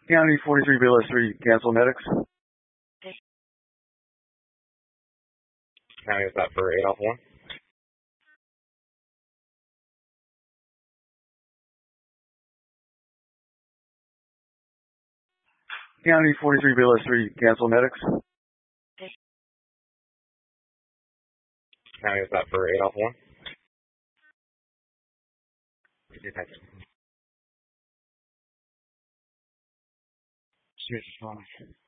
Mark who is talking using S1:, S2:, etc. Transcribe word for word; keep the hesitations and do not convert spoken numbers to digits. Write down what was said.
S1: County forty-three B L S three, cancel medics.
S2: County, is that for eight off one?
S1: County forty-three B L S three, cancel medics.
S2: County, is that for eight off one?
S1: Switch,